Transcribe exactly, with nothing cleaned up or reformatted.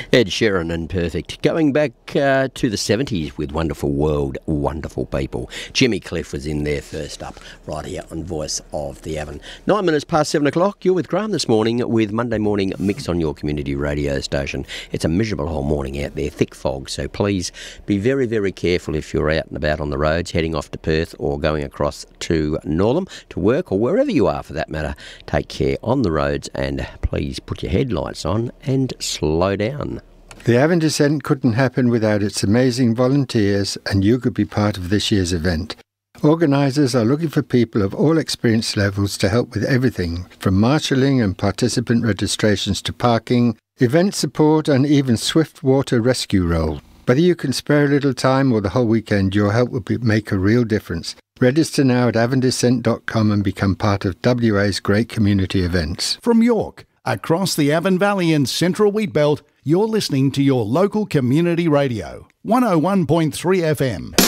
Ed Sheeran and Perfect. Going back uh, to the seventies with Wonderful World, Wonderful People. Jimmy Cliff was in there first up, right here on Voice of the Avon. Nine minutes past seven o'clock. You're with Graham this morning with Monday Morning Mix on your community radio station. It's a miserable whole morning out there, thick fog, so please be very, very careful if you're out and about on the roads, heading off to Perth or going across to Northam to work or wherever you are for that matter. Take care on the roads and please put your headlights on and slow down. The Avon Descent couldn't happen without its amazing volunteers, and you could be part of this year's event. Organisers are looking for people of all experience levels to help with everything, from marshalling and participant registrations to parking, event support and even swift water rescue role. Whether you can spare a little time or the whole weekend, your help will be, make a real difference. Register now at avon descent dot com and become part of W A's great community events. From York, across the Avon Valley and Central Wheatbelt, you're listening to your local community radio, one oh one point three F M.